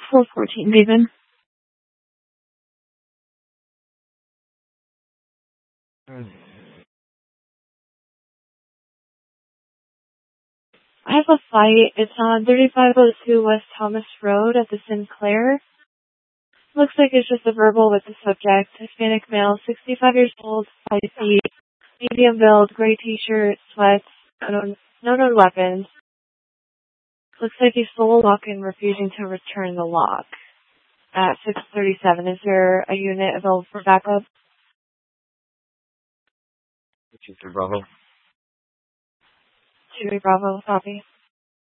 414, David. I have a fight. It's on 3502 West Thomas Road at the Sinclair. Looks like it's just a verbal with the subject. Hispanic male, 65 years old, 5 feet, medium build, gray t-shirt, sweats, no known weapons. Looks like he stole a lock and refusing to return the lock. At 6:37, is there a unit available for backup? 2 Bravo. 2 Bravo, copy.